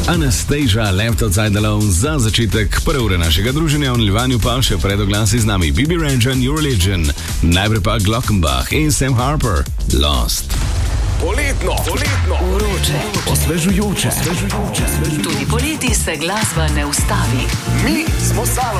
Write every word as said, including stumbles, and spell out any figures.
Anastasia, Left Outside Alone za začetek prve ure našega druženja. V nadaljevanju pa še predoglasi z nami Bibi Ranjan, Your Religion, najprej pa Glockenbach in Sam Harper, Lost. Poletno, poletno, vroče, osvežujoče, osvežujoče. Tudi poleti se glasba ne ustavi. Mi smo Salon.